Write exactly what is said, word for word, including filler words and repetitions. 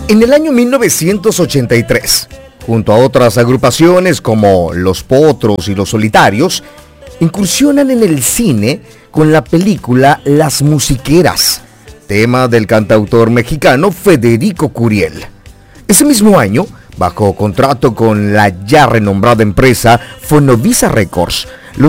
En el año mil novecientos ochenta y tres, junto a otras agrupaciones como Los Potros y Los Solitarios, incursionan en el cine con la película Las Musiqueras, tema del cantautor mexicano Federico Curiel. Ese mismo año, bajo contrato con la ya renombrada empresa Fonovisa Records,